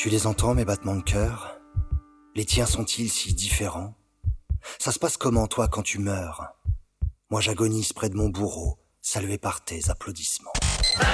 Tu les entends, mes battements de cœur? Les tiens sont-ils si différents? Ça se passe comment, toi, quand tu meurs? Moi, j'agonise près de mon bourreau, salué par tes applaudissements.